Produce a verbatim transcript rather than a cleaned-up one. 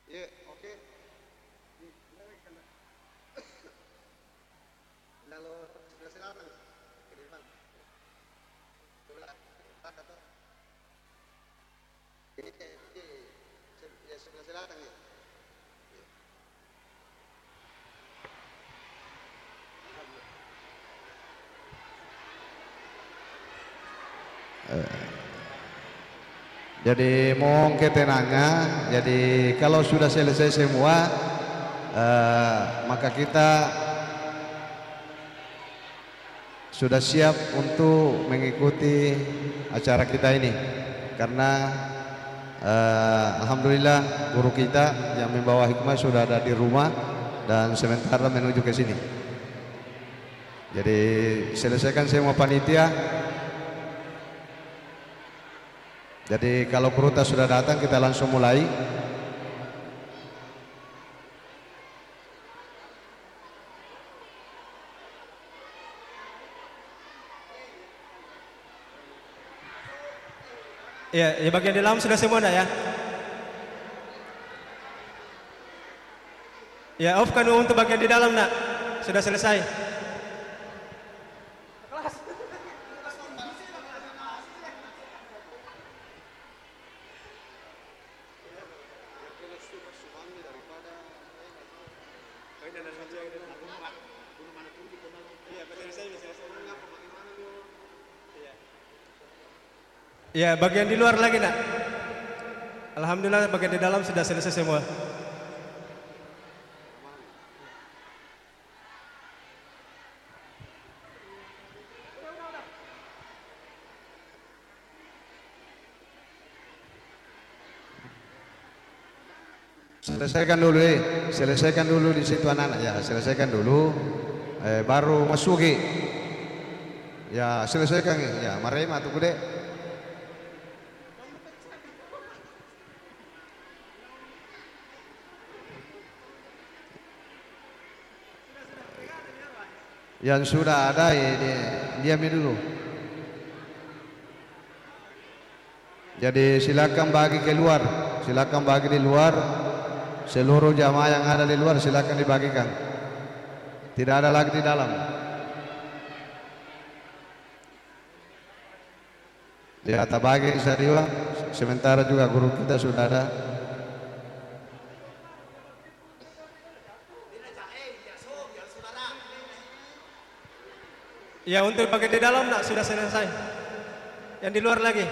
Iya, oke. Lalu sebelah selatan ke depan. Sebelah atau ini ini ya sebelah selatan ya. Jadi mohon ketenangan. Jadi kalau sudah selesai semua, eh, maka kita sudah siap untuk mengikuti acara kita ini. Karena eh, alhamdulillah guru kita yang membawa hikmah sudah ada di rumah dan sementara menuju ke sini. Jadi selesaikan semua panitia. Jadi kalau peruta sudah datang kita langsung mulai. Ya, ya bagian di dalam sudah semua enggak ya? Ya, off kan untuk bagian di dalam nak. Sudah selesai. Ya, bagian di luar lagi nak. Alhamdulillah bagian di dalam sudah selesai semua. Selesaikan dulu eh, selesaikan dulu di situ anak-anak ya, selesaikan dulu, eh, baru masuki. Ya selesaikan ya, marema tuh gede. Yang sudah ada ya, dia, diamin dulu. Jadi silakan bagi keluar, silakan bagi di luar. Seluruh jamaah yang ada di luar silakan dibagikan. Tidak ada lagi di dalam. Lihat bagi saya, sementara juga guru kita sudah ada. Ya, untuk bagian di dalam nak sudah selesai. Yang di luar lagi.